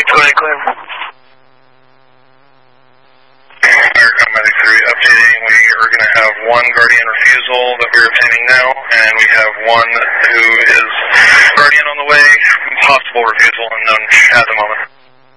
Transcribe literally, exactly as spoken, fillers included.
Go ahead, go ahead. Aircom Medic three updating. We are going to have one Guardian refusal that we're obtaining now, and we have one who is Guardian on the way, possible refusal unknown at the moment.